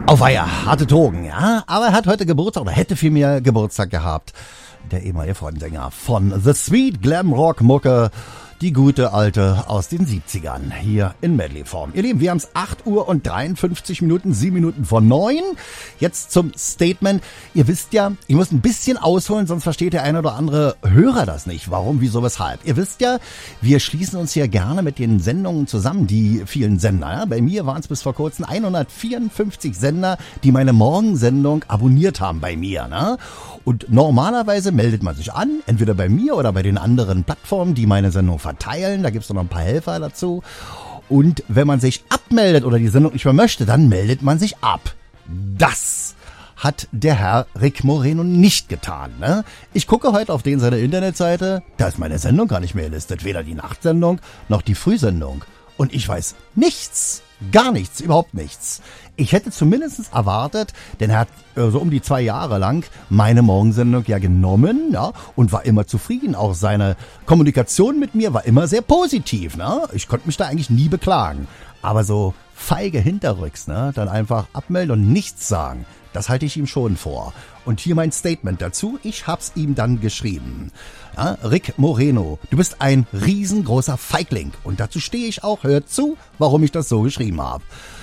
Auweia, harte Drogen, ja. Aber er hat heute Geburtstag, oder hätte vielmehr Geburtstag gehabt. Der ehemalige Frontsänger von The Sweet Glam Rock Mucke. Die gute alte aus den 70ern, hier in Medley-Form. Ihr Lieben, wir haben es 8 Uhr und 53 Minuten, 7 Minuten vor 9. Jetzt zum Statement. Ihr wisst ja, ich muss ein bisschen ausholen, sonst versteht der eine oder andere Hörer das nicht. Warum, wieso, weshalb? Ihr wisst ja, wir schließen uns hier gerne mit den Sendungen zusammen, die vielen Sender. Ja? Bei mir waren es bis vor kurzem 154 Sender, die meine Morgensendung abonniert haben bei mir. Ne? Und normalerweise meldet man sich an, entweder bei mir oder bei den anderen Plattformen, die meine Sendung verteilen. Da gibt's noch ein paar Helfer dazu. Und wenn man sich abmeldet oder die Sendung nicht mehr möchte, dann meldet man sich ab. Das hat der Herr Rick Moreno nicht getan. Ne? Ich gucke heute auf seine Internetseite, da ist meine Sendung gar nicht mehr gelistet. Weder die Nachtsendung noch die Frühsendung. Und ich weiß nichts. Gar nichts, überhaupt nichts. Ich hätte zumindest erwartet, denn er hat so um die 2 Jahre lang meine Morgensendung ja genommen, ja, und war immer zufrieden. Auch seine Kommunikation mit mir war immer sehr positiv. Ne? Ich konnte mich da eigentlich nie beklagen. Aber so feige hinterrücks, ne, dann einfach abmelden und nichts sagen, das halte ich ihm schon vor. Und hier mein Statement dazu, ich hab's ihm dann geschrieben. Ja, Rick Moreno, du bist ein riesengroßer Feigling. Und dazu stehe ich auch. Hört zu, warum ich das so geschrieben habe.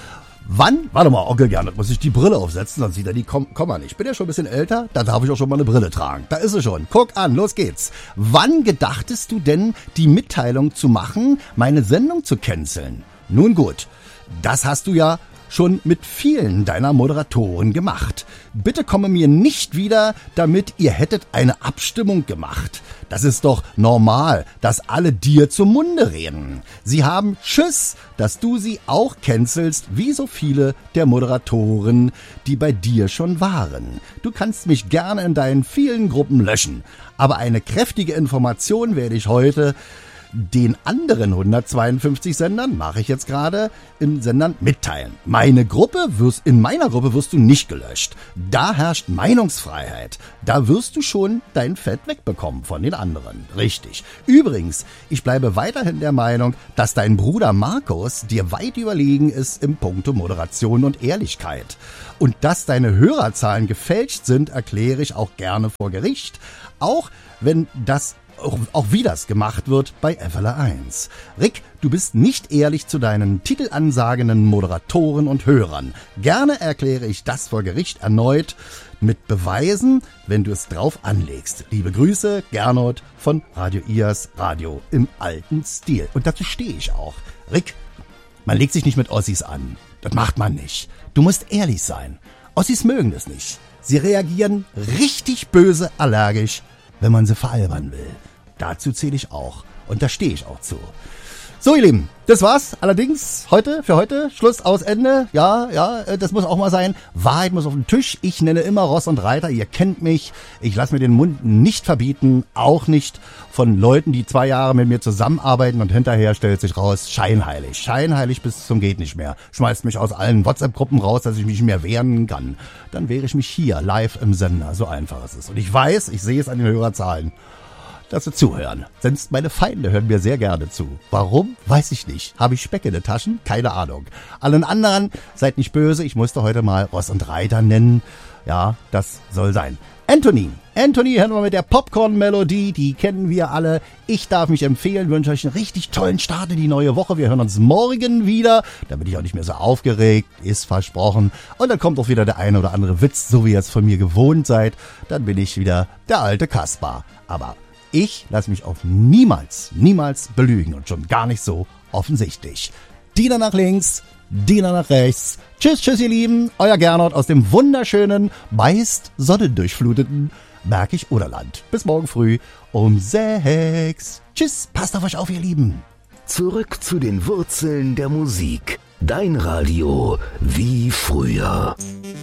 Wann? Warte mal, Onkel Gernot, muss ich die Brille aufsetzen, dann sieht er die Komma nicht. Ich bin ja schon ein bisschen älter, da darf ich auch schon mal eine Brille tragen. Da ist sie schon. Guck an, los geht's. Wann gedachtest du denn, die Mitteilung zu machen, meine Sendung zu canceln? Nun gut, das hast du ja schon mit vielen deiner Moderatoren gemacht. Bitte komme mir nicht wieder damit, ihr hättet eine Abstimmung gemacht. Das ist doch normal, dass alle dir zum Munde reden. Sie haben Schiss, dass du sie auch cancelst, wie so viele der Moderatoren, die bei dir schon waren. Du kannst mich gerne in deinen vielen Gruppen löschen, aber eine kräftige Information werde ich heute den anderen 152 Sendern, mache ich jetzt gerade, in Sendern mitteilen. In meiner Gruppe wirst du nicht gelöscht. Da herrscht Meinungsfreiheit. Da wirst du schon dein Fett wegbekommen von den anderen. Richtig. Übrigens, ich bleibe weiterhin der Meinung, dass dein Bruder Markus dir weit überlegen ist im Punkto Moderation und Ehrlichkeit. Und dass deine Hörerzahlen gefälscht sind, erkläre ich auch gerne vor Gericht. Auch wie das gemacht wird bei FLA 1. Rick, du bist nicht ehrlich zu deinen titelansagenden Moderatoren und Hörern. Gerne erkläre ich das vor Gericht erneut mit Beweisen, wenn du es drauf anlegst. Liebe Grüße, Gernot von Radio IAS, Radio im alten Stil. Und dazu stehe ich auch. Rick, man legt sich nicht mit Ossis an. Das macht man nicht. Du musst ehrlich sein. Ossis mögen es nicht. Sie reagieren richtig böse allergisch, wenn man sie veralbern will. Dazu zähle ich auch. Und da stehe ich auch zu. So, ihr Lieben, das war's. Allerdings für heute, Schluss, aus, Ende. Ja, das muss auch mal sein. Wahrheit muss auf den Tisch. Ich nenne immer Ross und Reiter. Ihr kennt mich. Ich lasse mir den Mund nicht verbieten. Auch nicht von Leuten, die 2 Jahre mit mir zusammenarbeiten und hinterher stellt sich raus, scheinheilig. Scheinheilig bis zum geht nicht mehr. Schmeißt mich aus allen WhatsApp-Gruppen raus, dass ich mich nicht mehr wehren kann. Dann wehre ich mich hier live im Sender. So einfach ist es. Und ich weiß, ich sehe es an den Hörerzahlen, dass sie zuhören. Selbst meine Feinde hören mir sehr gerne zu. Warum? Weiß ich nicht. Habe ich Speck in den Taschen? Keine Ahnung. Allen anderen, seid nicht böse. Ich musste heute mal Ross und Reiter nennen. Ja, das soll sein. Anthony hören wir mit der Popcorn-Melodie. Die kennen wir alle. Ich darf mich empfehlen, wünsche euch einen richtig tollen Start in die neue Woche. Wir hören uns morgen wieder. Da bin ich auch nicht mehr so aufgeregt. Ist versprochen. Und dann kommt auch wieder der eine oder andere Witz, so wie ihr es von mir gewohnt seid. Dann bin ich wieder der alte Kaspar. Aber ich lasse mich auf niemals belügen und schon gar nicht so offensichtlich. Diener nach links, Diener nach rechts. Tschüss, ihr Lieben. Euer Gernot aus dem wunderschönen, meist sonnendurchfluteten Märkisch-Oderland. Bis morgen früh um 6. Tschüss, passt auf euch auf, ihr Lieben. Zurück zu den Wurzeln der Musik. Dein Radio wie früher.